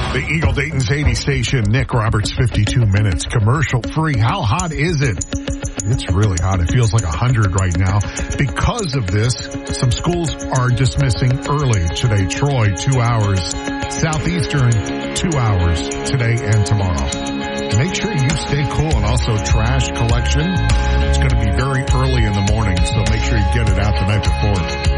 The Eagle Dayton's 80 station, Nick Roberts, 52 minutes, commercial free. How hot is it? It's really hot. It feels like 100 right now. Because of this, some schools are dismissing early today. Troy, 2 hours. Southeastern, 2 hours today and tomorrow. Make sure you stay cool, and also trash collection. It's going to be very early in the morning, so make sure you get it out the night before.